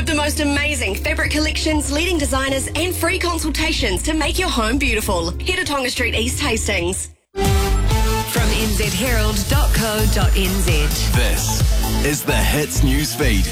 The most amazing fabric collections, leading designers and free consultations to make your home beautiful. Head to Tonga Street East Hastings. From nzherald.co.nz. This is the Hits News Feed.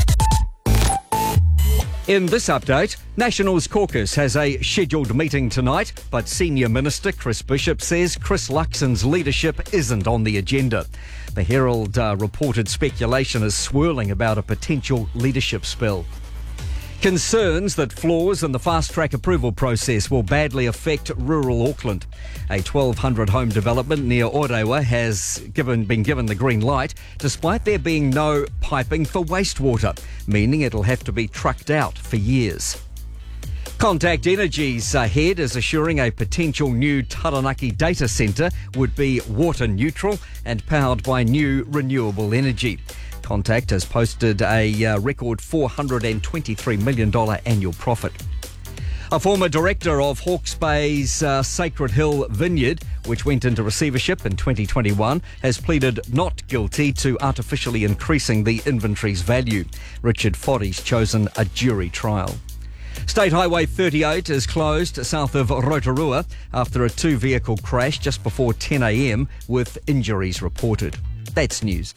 In this update, Nationals Caucus has a scheduled meeting tonight, but Senior Minister Chris Bishop says Chris Luxon's leadership isn't on the agenda. The Herald reported speculation is swirling about a potential leadership spill. Concerns that flaws in the fast-track approval process will badly affect rural Auckland. A 1,200 home development near Orewa has been given the green light, despite there being no piping for wastewater, meaning it'll have to be trucked out for years. Contact Energy's head is assuring a potential new Taranaki data centre would be water neutral and powered by new renewable energy. Contact has posted a record $423 million annual profit. A former director of Hawke's Bay's Sacred Hill Vineyard, which went into receivership in 2021, has pleaded not guilty to artificially increasing the inventory's value. Richard Forry's chosen a jury trial. State Highway 38 is closed south of Rotorua after a two-vehicle crash just before 10 a.m. with injuries reported. That's news.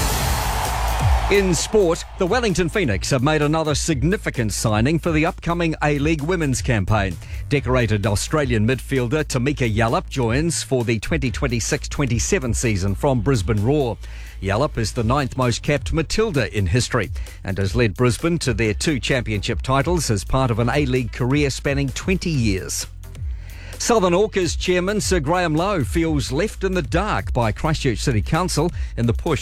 In sport, the Wellington Phoenix have made another significant signing for the upcoming A-League women's campaign. Decorated Australian midfielder Tamika Yallop joins for the 2026-27 season from Brisbane Roar. Yallop is the 9th most capped Matilda in history and has led Brisbane to their 2 championship titles as part of an A-League career spanning 20 years. Southern Orcas chairman Sir Graham Lowe feels left in the dark by Christchurch City Council in the push